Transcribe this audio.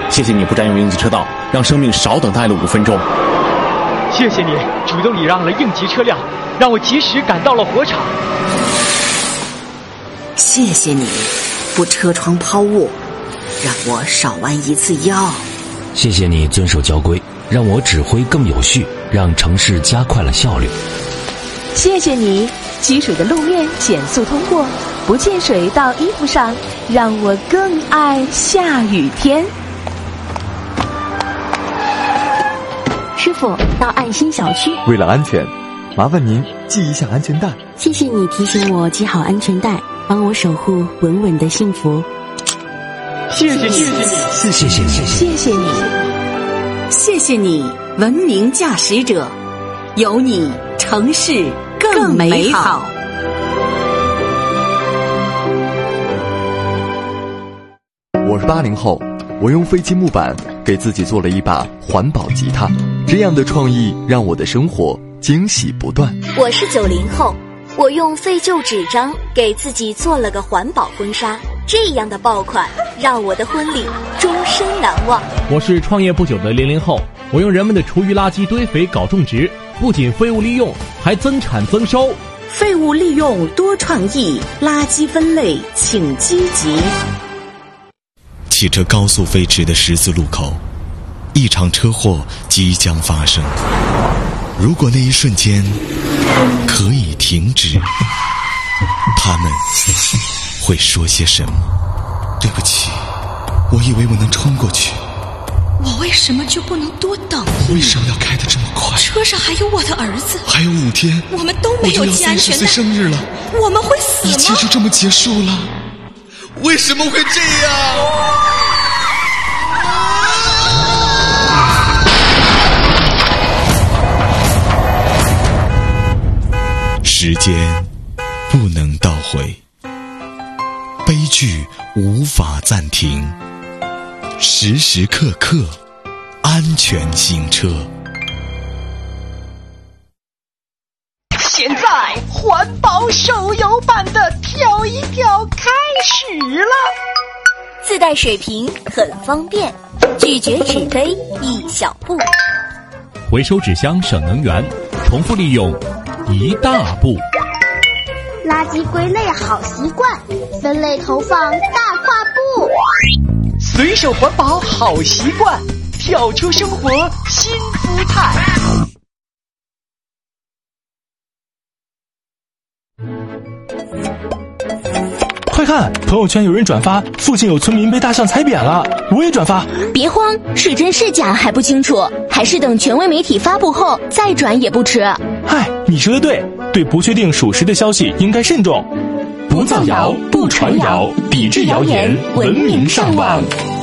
谢谢你不占用应急车道，让生命少等待了5分钟。 谢谢你主动礼让了应急车辆，让我及时赶到了火场。 谢谢你不车窗抛物，让我少弯一次腰。 谢谢你遵守交规，让我指挥更有序，让城市加快了效率。 谢谢你积水的路面减速通过，不溅水到衣服上，让我更爱下雨天。 师傅，到爱心小区。 为了安全，麻烦您系一下安全带。 谢谢你提醒我系好安全带，帮我守护稳稳的幸福。 谢谢你， 谢谢你， 谢谢你， 谢谢你，文明驾驶者，有你，城市更美好。 我是80后，我用废弃木板给自己做了一把环保吉他，这样的创意让我的生活惊喜不断。 我是90后，我用废旧纸张给自己做了个环保婚纱，这样的爆款让我的婚礼终身难忘。 我是创业不久的00后，我用人们的厨余垃圾堆肥搞种植，不仅废物利用，还增产增收。 废物利用多创意，垃圾分类请积极。 汽车高速飞驰的十字路口，一场车祸即将发生。如果那一瞬间可以停止，他们会说些什么？对不起，我以为我能冲过去。 我为什么就不能多等一？ 为什么要开得这么快？ 车上还有我的儿系， 还有5天， 我们都没有系安全带。 我就要30岁生日了， 我们会死吗？ 一切就这么结束了？为什么会这样？时间不能倒回，悲剧无法暂停，时时刻刻安全行车。 现在环保手游版的跳一跳开始了， 自带水瓶很方便，拒绝纸杯一小步， 回收纸箱省能源，重复利用一大步。 垃圾归类好习惯，分类投放大跨步。 随手环保好习惯，跳出生活新姿态。 快看，朋友圈有人转发附近有村民被大象踩扁了，我也转发。 别慌，是真是假还不清楚，还是等权威媒体发布后再转也不迟。 嗨，你说的对，对不确定属实的消息应该慎重， 不造谣，不传谣，抵制谣言，文明上网。